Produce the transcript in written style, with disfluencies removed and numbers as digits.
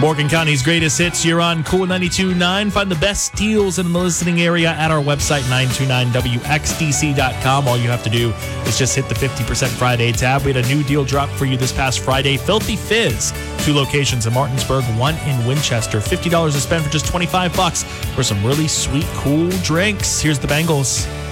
Morgan County's greatest hits. You're on Cool 92.9. Find the best deals in the listening area at our website, 929wxdc.com. All you have to do is just hit the 50% Friday tab. We had a new deal drop for you this past Friday. Filthy Fizz. 2 locations in Martinsburg, 1 in Winchester. $50 to spend for just $25 for some really sweet, cool drinks. Here's the Bengals.